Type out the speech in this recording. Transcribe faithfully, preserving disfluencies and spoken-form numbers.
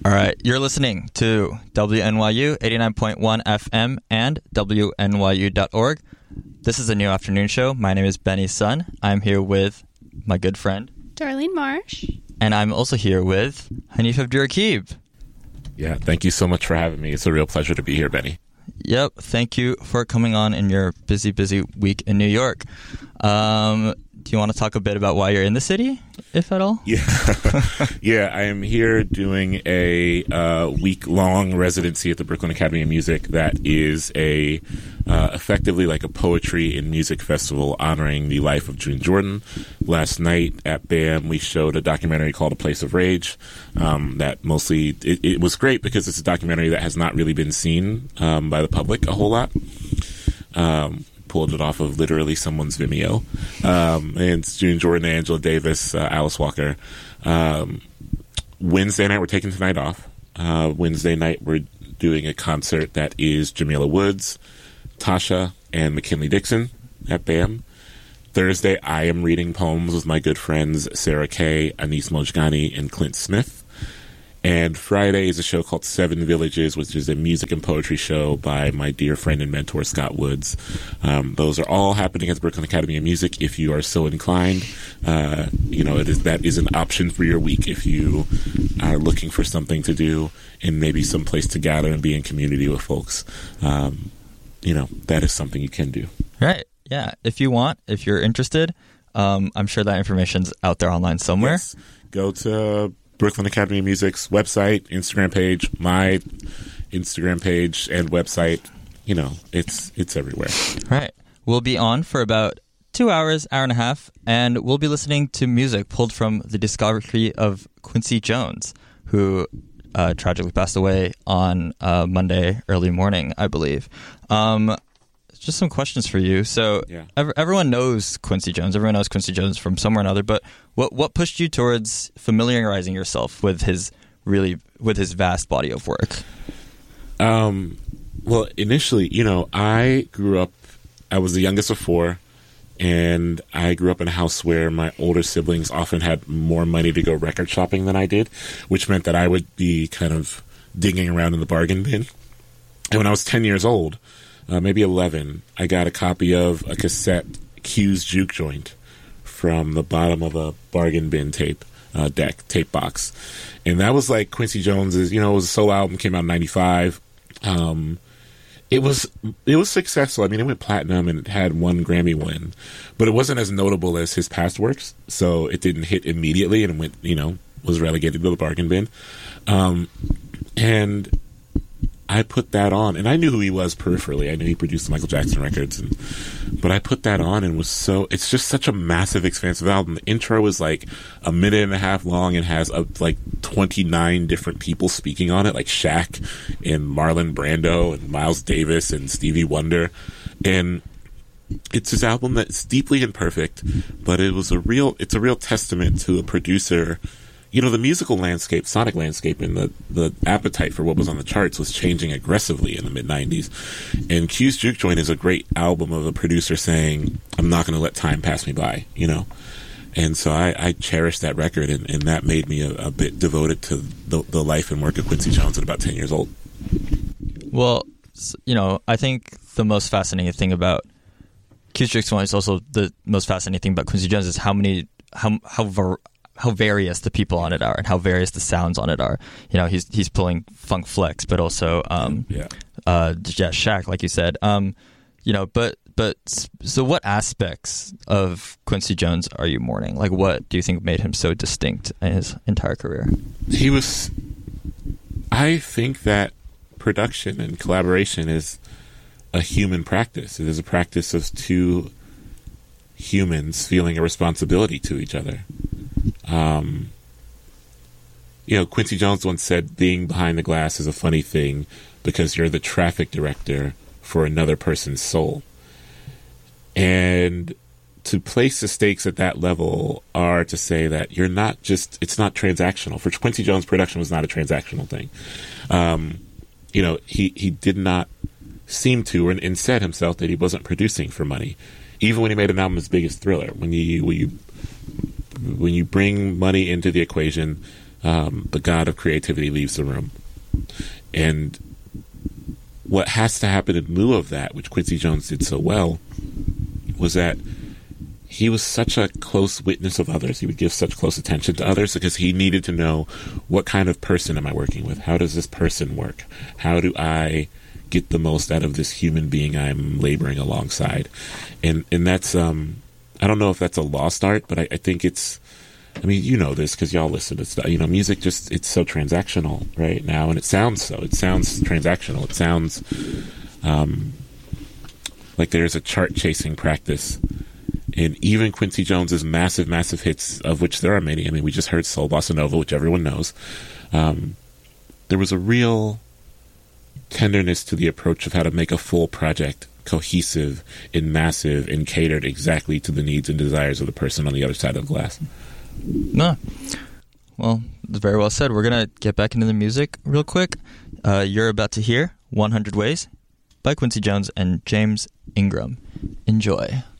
All right, you're listening to W N Y U eighty-nine point one F M and W N Y U dot org. This is a new afternoon show. My name is Benny Sun. I'm here with my good friend Darlene Marsh. And I'm also here with Hanif Abdur-Rakib. Yeah, thank you so much for having me. It's a real pleasure to be here, Benny. Yep, thank you for coming on in your busy, busy week in New York. Um, do you want to talk a bit about why you're in the city, if at all? Yeah, yeah. I am here doing a uh, week-long residency at the Brooklyn Academy of Music that is a uh, effectively like a poetry and music festival honoring the life of June Jordan. Last night at B A M, we showed a documentary called A Place of Rage. Um, that mostly it, it was great because it's a documentary that has not really been seen um, by the public a whole lot. Um, pulled it off of literally someone's Vimeo. Um, and it's June Jordan, Angela Davis, uh, Alice Walker. Um, Wednesday night, we're taking tonight off. Uh, Wednesday night, we're doing a concert that is Jamila Woods, Tasha, and McKinley Dixon at B A M. Thursday, I am reading poems with my good friends Sarah Kay, Anis Mojgani, and Clint Smith. And Friday is a show called Seven Villages, which is a music and poetry show by my dear friend and mentor, Scott Woods. Um, those are all happening at the Brooklyn Academy of Music. If you are so inclined, uh, you know, it is, that is an option for your week if you are looking for something to do and maybe some place to gather and be in community with folks. Um, you know, that is something you can do. Right. Yeah. If you want, if you're interested, um, I'm sure that information's out there online somewhere. Yes. Go to Brooklyn Academy of Music's website, Instagram page, my Instagram page and website. You know, it's it's everywhere. Right. We'll be on for about two hours, hour and a half, and we'll be listening to music pulled from the discography of Quincy Jones, who uh, tragically passed away on uh, Monday early morning, I believe. Um, just some questions for you. So yeah. ev- everyone knows Quincy Jones. Everyone knows Quincy Jones from somewhere or another. But what what pushed you towards familiarizing yourself with his really with his vast body of work? Um, well, initially, you know, I grew up. I was the youngest of four, and I grew up in a house where my older siblings often had more money to go record shopping than I did, which meant that I would be kind of digging around in the bargain bin. And when I was ten years old, Uh, maybe eleven, I got a copy of a cassette, Q's Juke Joint, from the bottom of a bargain bin tape uh, deck, tape box. And that was like Quincy Jones's, you know, it was a solo album, came out in ninety-five. Um, it was it was successful. I mean, it went platinum and it had one Grammy win. But it wasn't as notable as his past works, so it didn't hit immediately and went, you know, was relegated to the bargain bin. Um, and I put that on, and I knew who he was peripherally. I knew he produced the Michael Jackson records, and, but I put that on and was so, it's just such a massive, expansive album. The intro is like a minute and a half long and has uh, like twenty-nine different people speaking on it, like Shaq and Marlon Brando and Miles Davis and Stevie Wonder. And it's this album that's deeply imperfect, but it was a real, it's a real testament to a producer. You know, the musical landscape, sonic landscape, and the, the appetite for what was on the charts was changing aggressively in the mid-nineties. And Q's Juke Joint is a great album of a producer saying, I'm not going to let time pass me by, you know. And so I, I cherished that record, and, and that made me a, a bit devoted to the, the life and work of Quincy Jones at about ten years old. Well, you know, I think the most fascinating thing about Q's Juke Joint is also the most fascinating thing about Quincy Jones is how many, how, how, var- how various the people on it are and how various the sounds on it are. You know, he's he's pulling Funk Flex, but also um, yeah, uh, yeah, Shaq, like you said. Um, you know, but but so what aspects of Quincy Jones are you mourning? Like, what do you think made him so distinct in his entire career? He was. I think that production and collaboration is a human practice. It is a practice of two humans feeling a responsibility to each other. Um, you know, Quincy Jones once said, being behind the glass is a funny thing because you're the traffic director for another person's soul. And to place the stakes at that level are to say that you're not just, it's not transactional. For Quincy Jones, production was not a transactional thing. Um, you know, he, he did not seem to, and, and said himself that he wasn't producing for money. Even when he made an album as big as Thriller, when you, when you, when you bring money into the equation, um, the god of creativity leaves the room. And what has to happen in lieu of that, which Quincy Jones did so well, was that he was such a close witness of others. He would give such close attention to others because he needed to know, what kind of person am I working with? How does this person work? How do I get the most out of this human being I'm laboring alongside? And and that's, um, I don't know if that's a lost art, but I, I think it's, I mean, you know this because y'all listen to stuff. You know, music just, it's so transactional right now, and it sounds so. It sounds transactional. It sounds um, like there's a chart-chasing practice. And even Quincy Jones's massive, massive hits, of which there are many. I mean, we just heard Soul Bossa Nova, which everyone knows. Um, there was a real tenderness to the approach of how to make a full project cohesive and massive and catered exactly to the needs and desires of the person on the other side of the glass. No. Well, very well said. We're going to get back into the music real quick. Uh, you're about to hear one hundred Ways by Quincy Jones and James Ingram. Enjoy.